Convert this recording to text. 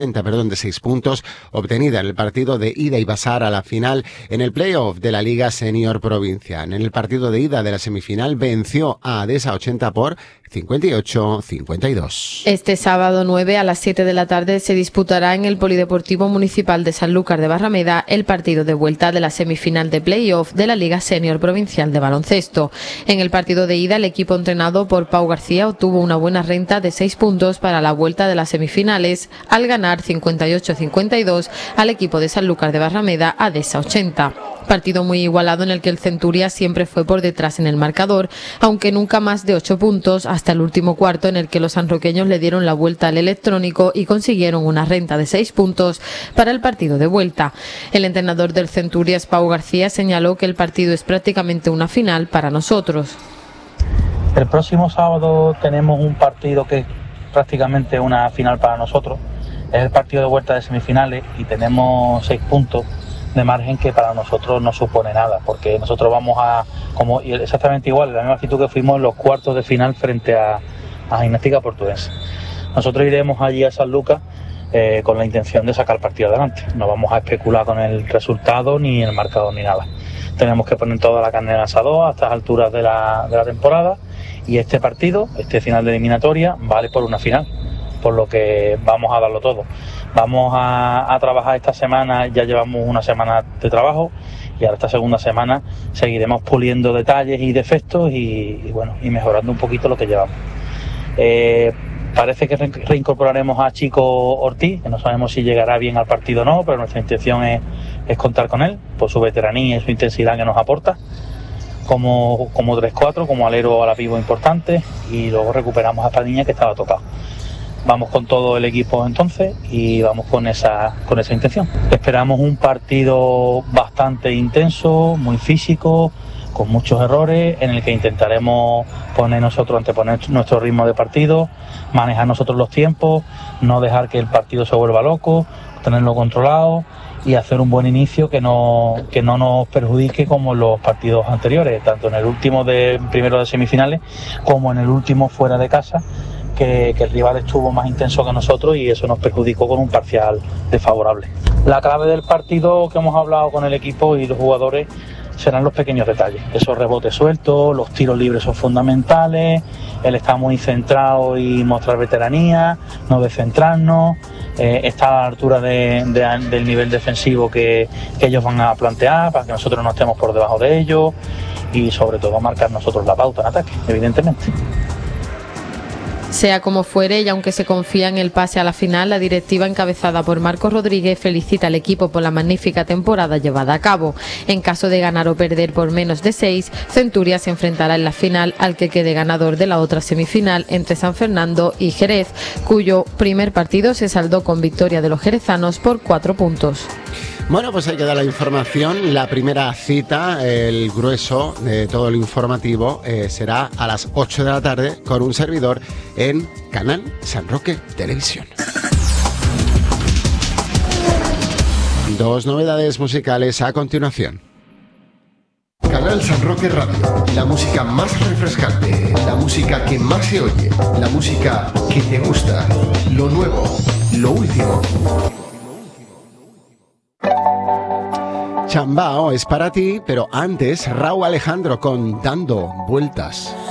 de 6 puntos obtenida en el partido de ida y pasar a la final en el playoff de la Liga Senior Provincial. En el partido de ida de la semifinal venció a Adesa 80 por 58-52. Este sábado 9 a las 7 de la tarde se disputará en el Polideportivo Municipal de Sanlúcar de Barrameda el partido de vuelta de la semifinal de playoff de la Liga Senior Provincial de Baloncesto. En el partido de ida el equipo entrenado por Pau García obtuvo una buena renta de 6 puntos para la vuelta de las semifinales al ganar 58-52 al equipo de Sanlúcar de Barrameda a Adesa 80. Partido muy igualado en el que el Centurias siempre fue por detrás en el marcador, aunque nunca más de 8 puntos hasta el último cuarto, en el que los sanroqueños le dieron la vuelta al electrónico y consiguieron una renta de 6 puntos para el partido de vuelta. El entrenador del Centurias, Pau García, señaló que el partido es prácticamente una final para nosotros. El próximo sábado tenemos un partido que es prácticamente una final para nosotros. Es el partido de vuelta de semifinales y tenemos 6 puntos de margen que para nosotros no supone nada, porque nosotros vamos a, como exactamente igual, en la misma actitud que fuimos en los cuartos de final frente a Gimnástica Portuense. Nosotros iremos allí a Sanlúcar con la intención de sacar el partido adelante. No vamos a especular con el resultado, ni el marcador, ni nada. Tenemos que poner toda la carne en el asador a estas alturas de la temporada, y este partido, este final de eliminatoria, vale por una final, por lo que vamos a darlo todo. Vamos a trabajar esta semana, ya llevamos una semana de trabajo, y ahora esta segunda semana seguiremos puliendo detalles y defectos y mejorando un poquito lo que llevamos. Parece que reincorporaremos a Chico Ortiz, que no sabemos si llegará bien al partido o no, pero nuestra intención es contar con él por su veteranía y su intensidad que nos aporta como 3-4, como alero a la pivo importante, y luego recuperamos a Espadiña, que estaba tocado. Vamos con todo el equipo entonces y vamos con esa intención. Esperamos un partido bastante intenso, muy físico, con muchos errores, en el que intentaremos anteponer nuestro ritmo de partido, manejar nosotros los tiempos, no dejar que el partido se vuelva loco, tenerlo controlado y hacer un buen inicio que no nos perjudique como en los partidos anteriores, tanto en el último primero de semifinales como en el último fuera de casa, que el rival estuvo más intenso que nosotros y eso nos perjudicó con un parcial desfavorable. La clave del partido que hemos hablado con el equipo y los jugadores serán los pequeños detalles, esos rebotes sueltos, los tiros libres son fundamentales, el estar muy centrado y mostrar veteranía, no descentrarnos, estar a la altura del nivel defensivo que ellos van a plantear para que nosotros no estemos por debajo de ellos y sobre todo marcar nosotros la pauta en ataque, evidentemente. Sea como fuere, y aunque se confía en el pase a la final, la directiva encabezada por Marcos Rodríguez felicita al equipo por la magnífica temporada llevada a cabo. En caso de ganar o perder por menos de 6, Centurias se enfrentará en la final al que quede ganador de la otra semifinal entre San Fernando y Jerez, cuyo primer partido se saldó con victoria de los jerezanos por 4 puntos. Bueno, pues ahí queda la información. La primera cita, el grueso de todo lo informativo, será a las 8 de la tarde con un servidor en Canal San Roque Televisión. 2 novedades musicales a continuación. Canal San Roque Radio, la música más refrescante, la música que más se oye, la música que te gusta, lo nuevo, lo último. Chambao es para ti, pero antes Raúl Alejandro con Dando Vueltas.